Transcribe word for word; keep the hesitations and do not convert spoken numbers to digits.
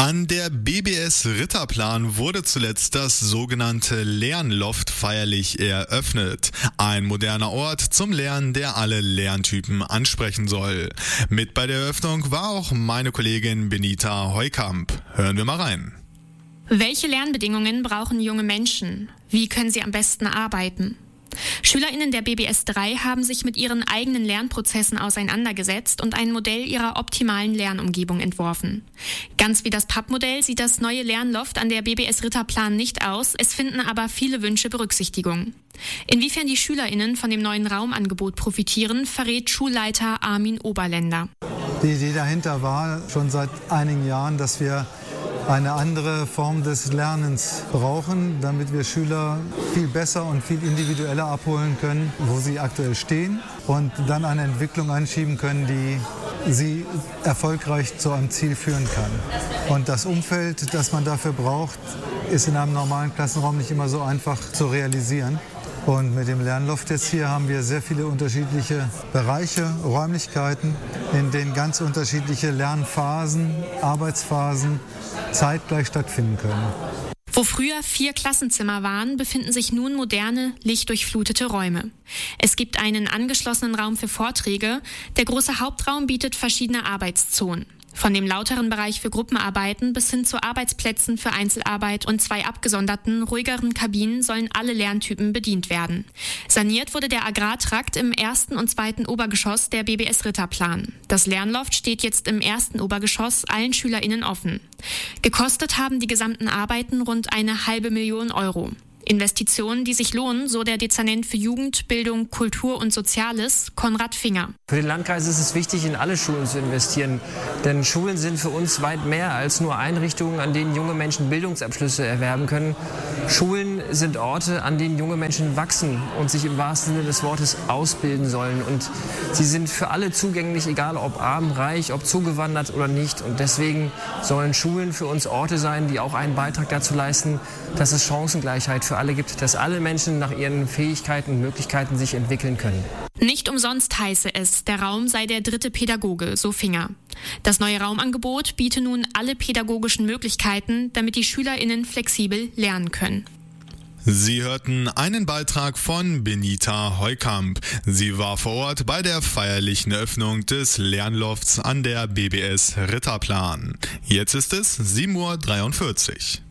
An der B B S Ritterplan wurde zuletzt das sogenannte Lernloft feierlich eröffnet. Ein moderner Ort zum Lernen, der alle Lerntypen ansprechen soll. Mit bei der Eröffnung war auch meine Kollegin Benita Heukamp. Hören wir mal rein. Welche Lernbedingungen brauchen junge Menschen? Wie können sie am besten arbeiten? SchülerInnen der B B S drei haben sich mit ihren eigenen Lernprozessen auseinandergesetzt und ein Modell ihrer optimalen Lernumgebung entworfen. Ganz wie das Pappmodell sieht das neue Lernloft an der B B S Ritterplan nicht aus, es finden aber viele Wünsche Berücksichtigung. Inwiefern die SchülerInnen von dem neuen Raumangebot profitieren, verrät Schulleiter Armin Oberländer. Die Idee dahinter war schon seit einigen Jahren, dass wir eine andere Form des Lernens brauchen, damit wir Schüler viel besser und viel individueller abholen können, wo sie aktuell stehen und dann eine Entwicklung anschieben können, die sie erfolgreich zu einem Ziel führen kann. Und das Umfeld, das man dafür braucht, ist in einem normalen Klassenraum nicht immer so einfach zu realisieren. Und mit dem Lernloft jetzt hier haben wir sehr viele unterschiedliche Bereiche, Räumlichkeiten, in denen ganz unterschiedliche Lernphasen, Arbeitsphasen zeitgleich stattfinden können. Wo früher vier Klassenzimmer waren, befinden sich nun moderne, lichtdurchflutete Räume. Es gibt einen angeschlossenen Raum für Vorträge. Der große Hauptraum bietet verschiedene Arbeitszonen. Von dem lauteren Bereich für Gruppenarbeiten bis hin zu Arbeitsplätzen für Einzelarbeit und zwei abgesonderten, ruhigeren Kabinen sollen alle Lerntypen bedient werden. Saniert wurde der Agrartrakt im ersten und zweiten Obergeschoss der B B S Ritterplan. Das Lernloft steht jetzt im ersten Obergeschoss allen SchülerInnen offen. Gekostet haben die gesamten Arbeiten rund eine halbe Million Euro. Investitionen, die sich lohnen, so der Dezernent für Jugend, Bildung, Kultur und Soziales, Konrad Finger. Für den Landkreis ist es wichtig, in alle Schulen zu investieren. Denn Schulen sind für uns weit mehr als nur Einrichtungen, an denen junge Menschen Bildungsabschlüsse erwerben können. Schulen sind Orte, an denen junge Menschen wachsen und sich im wahrsten Sinne des Wortes ausbilden sollen. Und sie sind für alle zugänglich, egal ob arm, reich, ob zugewandert oder nicht. Und deswegen sollen Schulen für uns Orte sein, die auch einen Beitrag dazu leisten, dass es Chancengleichheit für alle gibt, dass alle Menschen nach ihren Fähigkeiten und Möglichkeiten sich entwickeln können. Nicht umsonst heiße es, der Raum sei der dritte Pädagoge, so Finger. Das neue Raumangebot biete nun alle pädagogischen Möglichkeiten, damit die SchülerInnen flexibel lernen können. Sie hörten einen Beitrag von Benita Heukamp. Sie war vor Ort bei der feierlichen Eröffnung des Lernlofts an der B B S Ritterplan. Jetzt ist es sieben Uhr dreiundvierzig.